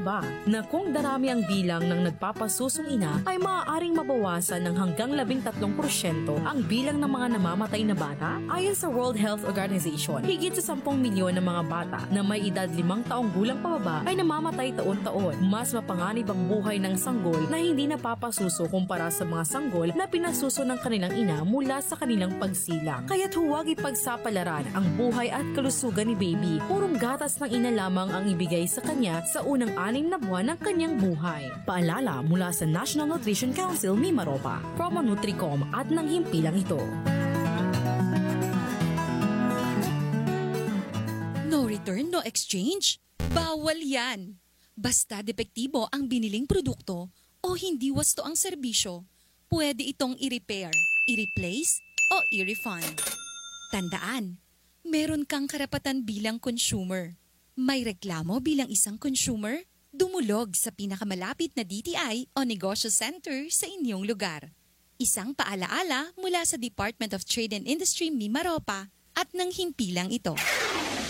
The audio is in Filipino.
ba na kung darami ang bilang ng nagpapasusong ina ay maaaring mabawasan ng hanggang 13% ang bilang ng mga namamatay na bata? Ayon sa World Health Organization, higit sa 10 milyon ng mga bata na may edad 5 taong gulang pababa ay namamatay taon-taon. Mas mapanganib ang buhay ng sanggol na hindi napapasuso kumpara sa mga sanggol na pinasuso ng kanilang ina mula sa kanilang pagsilang. Kaya't huwag ipagsapalaran ang buhay at kalusugan ni baby. Purong gatas ng ina lamang ang ibigay sa kanya sa unang 6 na buwan ng kanyang buhay. Paalala mula sa National Nutrition Council Mimaropa, Promo Nutricom at ng himpilang ito. No return, no exchange? Bawal yan! Basta depektibo ang biniling produkto o hindi wasto ang serbisyo, pwede itong i-repair, i-replace o i-refund. Tandaan, meron kang karapatan bilang consumer. May reklamo bilang isang consumer? Dumulog sa pinakamalapit na DTI o Negosyo Center sa inyong lugar. Isang paalaala mula sa Department of Trade and Industry Mimaropa at ng himpilang ito.